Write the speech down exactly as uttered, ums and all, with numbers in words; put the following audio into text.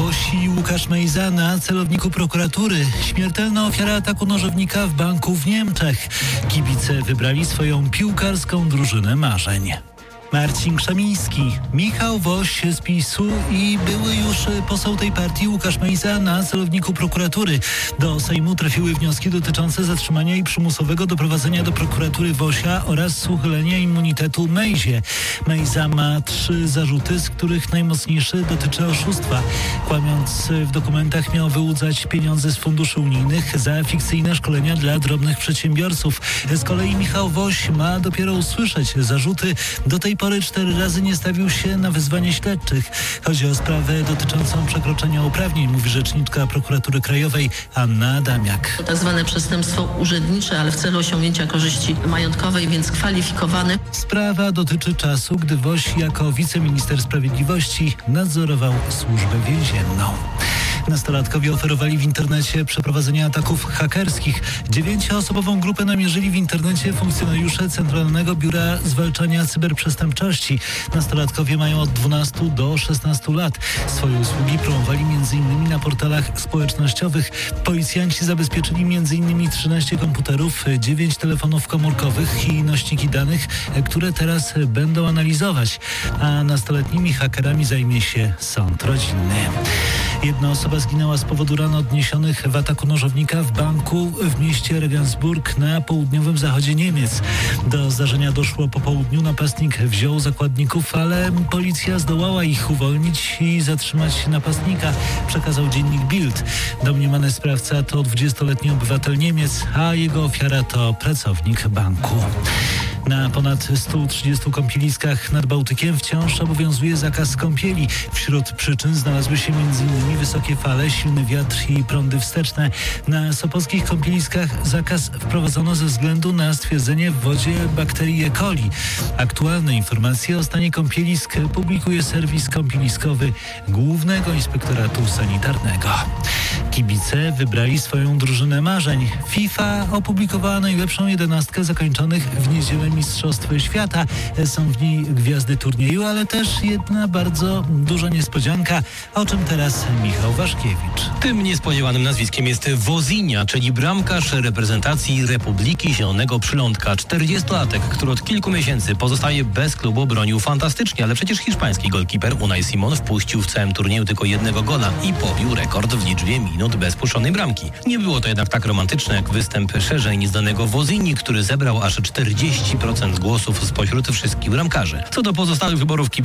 Woś i Łukasz Mejza na celowniku prokuratury. Śmiertelna ofiara ataku nożownika w banku w Niemczech. Kibice wybrali swoją piłkarską drużynę marzeń. Marcin Krzemiński, Michał Woś z PiSu i były już poseł tej partii Łukasz Mejza na celowniku prokuratury. Do Sejmu trafiły wnioski dotyczące zatrzymania i przymusowego doprowadzenia do prokuratury Wosia oraz uchylenia immunitetu Mejzie. Mejza ma trzy zarzuty, z których najmocniejszy dotyczy oszustwa. Kłamiąc w dokumentach, miał wyłudzać pieniądze z funduszy unijnych za fikcyjne szkolenia dla drobnych przedsiębiorców. Z kolei Michał Woś ma dopiero usłyszeć zarzuty. Do tej pory cztery razy nie stawił się na wezwanie śledczych. Chodzi o sprawę dotyczącą przekroczenia uprawnień, mówi rzeczniczka Prokuratury Krajowej Anna Adamiak. Tak zwane przestępstwo urzędnicze, ale w celu osiągnięcia korzyści majątkowej, więc kwalifikowany. Sprawa dotyczy czasu, gdy Woś jako wiceminister sprawiedliwości nadzorował służbę więzienną. Nastolatkowie oferowali w internecie przeprowadzenie ataków hakerskich. Dziewięcioosobową grupę namierzyli w internecie funkcjonariusze Centralnego Biura Zwalczania Cyberprzestępczości. Nastolatkowie mają od dwunastu do szesnastu lat. Swoje usługi promowali między innymi na portalach społecznościowych. Policjanci zabezpieczyli między innymi trzynaście komputerów, dziewięć telefonów komórkowych i nośniki danych, które teraz będą analizować. A nastoletnimi hakerami zajmie się sąd rodzinny. Jedna osoba zginęła z powodu ran odniesionych w ataku nożownika w banku w mieście Regensburg na południowym zachodzie Niemiec. Do zdarzenia doszło po południu. Napastnik wziął zakładników, ale policja zdołała ich uwolnić i zatrzymać napastnika, przekazał dziennik Bild. Domniemany sprawca to dwudziestoletni obywatel Niemiec, a jego ofiara to pracownik banku. Na ponad stu trzydziestu kąpieliskach nad Bałtykiem wciąż obowiązuje zakaz kąpieli. Wśród przyczyn znalazły się między innymi wysokie fale, silny wiatr i prądy wsteczne. Na sopockich kąpieliskach zakaz wprowadzono ze względu na stwierdzenie w wodzie bakterii E. coli. Aktualne informacje o stanie kąpielisk publikuje serwis kąpieliskowy Głównego Inspektoratu Sanitarnego. Kibice wybrali swoją drużynę marzeń. FIFA opublikowała najlepszą jedenastkę zakończonych w niedzielę Mistrzostw Świata. Są w niej gwiazdy turnieju, ale też jedna bardzo duża niespodzianka, o czym teraz Michał Waszkiewicz. Tym niespodziewanym nazwiskiem jest Wozinha, czyli bramkarz reprezentacji Republiki Zielonego Przylądka. czterdziestolatek, który od kilku miesięcy pozostaje bez klubu, bronił fantastycznie, ale przecież hiszpański golkiper Unai Simon wpuścił w całym turnieju tylko jednego gola i pobił rekord w liczbie minut bez puszczonej bramki. Nie było to jednak tak romantyczne jak występ szerzej nieznanego Wozinhi, który zebrał aż czterdzieści procent głosów spośród wszystkich bramkarzy. Co do pozostałych wyborów kibiców,